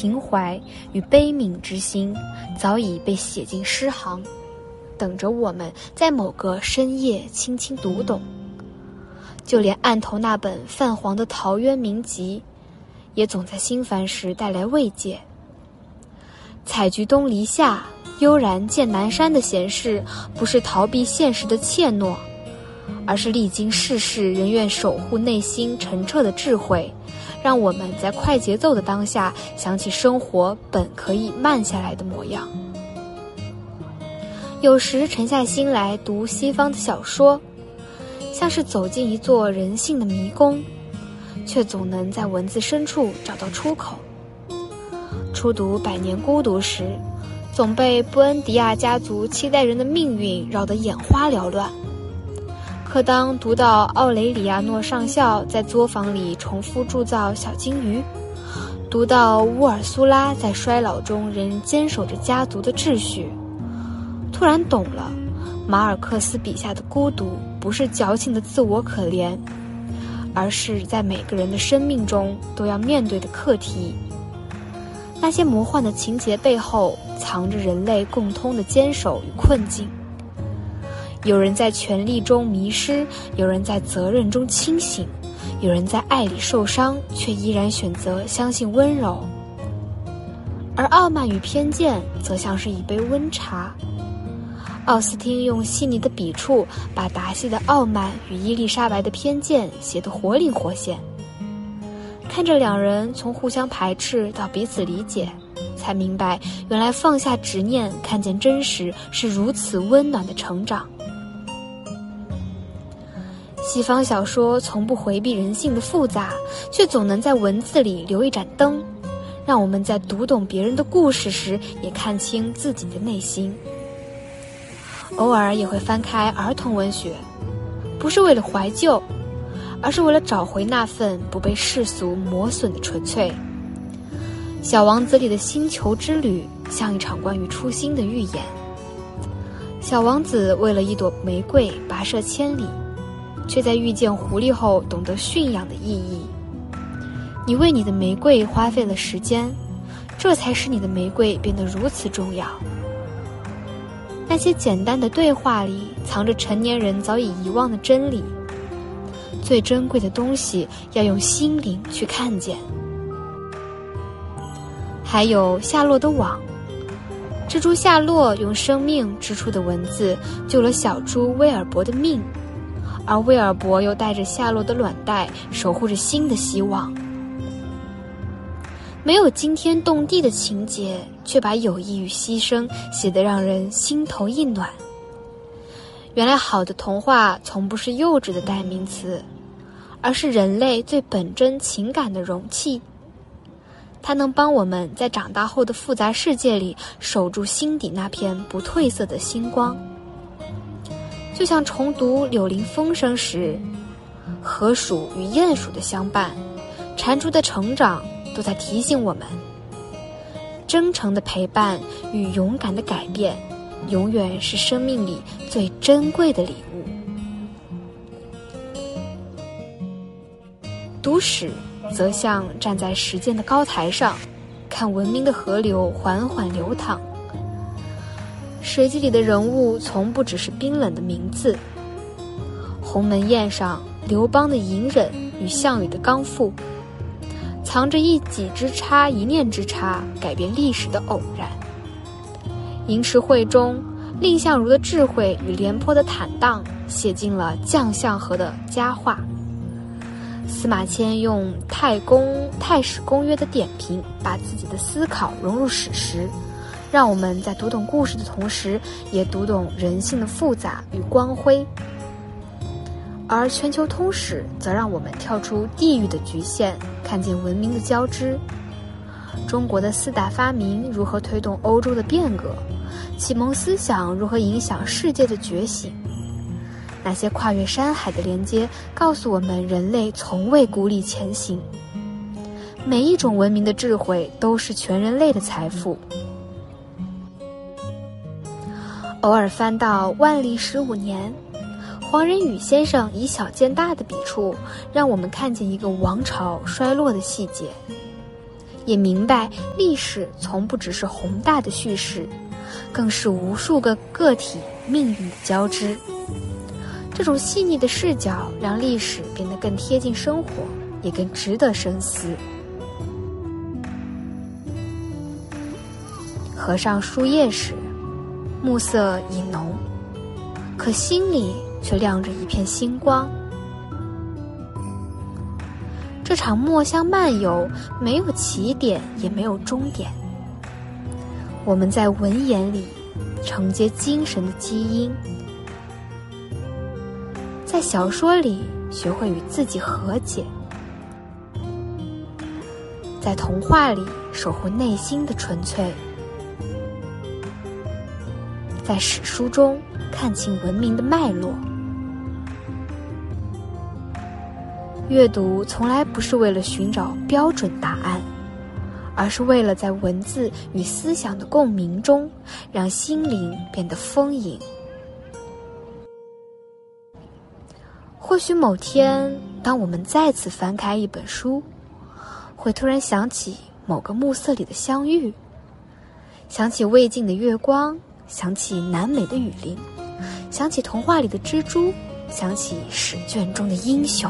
情怀与悲悯之心早已被写进诗行，等着我们在某个深夜轻轻读懂。就连案头那本泛黄的陶渊明集，也总在心烦时带来慰藉。采菊东篱下，悠然见南山的闲适，不是逃避现实的怯懦，而是历经世事仍愿守护内心澄澈的智慧，让我们在快节奏的当下想起生活本可以慢下来的模样。有时沉下心来读西方的小说，像是走进一座人性的迷宫，却总能在文字深处找到出口。初读《百年孤独》时，总被布恩迪亚家族7代人的命运扰得眼花缭乱。可当读到奥雷里亚诺上校在作坊里重复铸造小金鱼，读到乌尔苏拉在衰老中仍坚守着家族的秩序，突然懂了，马尔克斯笔下的孤独不是矫情的自我可怜，而是在每个人的生命中都要面对的课题。那些魔幻的情节背后藏着人类共通的坚守与困境。有人在权力中迷失，有人在责任中清醒，有人在爱里受伤，却依然选择相信温柔。而傲慢与偏见则像是一杯温茶，奥斯汀用细腻的笔触把达西的傲慢与伊丽莎白的偏见写得活灵活现。看着两人从互相排斥到彼此理解，才明白原来放下执念，看见真实是如此温暖的成长。西方小说从不回避人性的复杂，却总能在文字里留一盏灯，让我们在读懂别人的故事时也看清自己的内心。偶尔也会翻开儿童文学，不是为了怀旧，而是为了找回那份不被世俗磨损的纯粹。小王子里的星球之旅像一场关于初心的预言。小王子为了一朵玫瑰跋涉千里，却在遇见狐狸后懂得驯养的意义。你为你的玫瑰花费了时间，这才使你的玫瑰变得如此重要。那些简单的对话里藏着成年人早已遗忘的真理，最珍贵的东西要用心灵去看见。还有夏洛的网，蜘蛛夏洛用生命织出的文字救了小猪威尔伯的命，而威尔伯又带着夏洛的卵袋守护着新的希望。没有惊天动地的情节，却把友谊与牺牲写得让人心头一暖。原来好的童话从不是幼稚的代名词，而是人类最本真情感的容器。它能帮我们在长大后的复杂世界里守住心底那片不褪色的星光。就像重读《柳林风声》时，河鼠与鼹鼠的相伴，蟾蜍的成长，都在提醒我们，真诚的陪伴与勇敢的改变，永远是生命里最珍贵的礼物。读史则像站在时间的高台上，看文明的河流缓缓流淌。史记里的人物从不只是冰冷的名字，鸿门宴上刘邦的隐忍与项羽的刚复，藏着一己之差一念之差改变历史的偶然。银池会中蔺相如的智慧与廉颇的坦荡写进了将相和的佳话。司马迁用太史公约的点评把自己的思考融入史实，让我们在读懂故事的同时也读懂人性的复杂与光辉。而全球通史则让我们跳出地域的局限，看见文明的交织。中国的4大发明如何推动欧洲的变革，启蒙思想如何影响世界的觉醒。那些跨越山海的连接告诉我们，人类从未孤立前行。每一种文明的智慧都是全人类的财富。偶尔翻到万历15年，黄仁宇先生以小见大的笔触，让我们看见一个王朝衰落的细节。 也明白历史从不只是宏大的叙事，更是无数个个体命运的交织。这种细腻的视角让历史变得更贴近生活，也更值得深思。合上书页时，暮色已浓，可心里却亮着一片星光。这场墨香漫游没有起点，也没有终点。我们在文言里承接精神的基因，在小说里学会与自己和解，在童话里守护内心的纯粹，在史书中看清文明的脉络。阅读从来不是为了寻找标准答案，而是为了在文字与思想的共鸣中，让心灵变得丰盈。或许某天，当我们再次翻开一本书，会突然想起某个暮色里的相遇，想起未尽的月光，想起南美的雨林，想起童话里的蜘蛛，想起史卷中的英雄。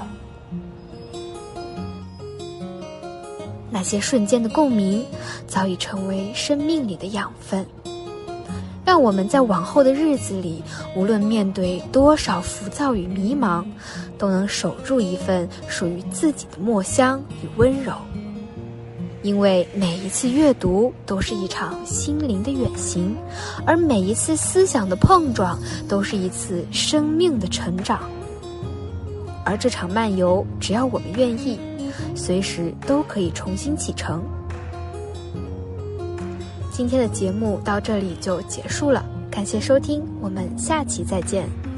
那些瞬间的共鸣早已成为生命里的养分，让我们在往后的日子里，无论面对多少浮躁与迷茫，都能守住一份属于自己的墨香与温柔。因为每一次阅读都是一场心灵的远行，而每一次思想的碰撞都是一次生命的成长。而这场漫游，只要我们愿意，随时都可以重新启程。今天的节目到这里就结束了，感谢收听，我们下期再见。